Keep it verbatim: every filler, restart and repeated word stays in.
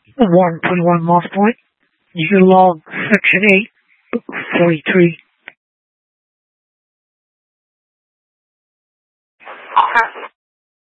one twenty-one Moss Point. You can log Section eight, Book forty-three.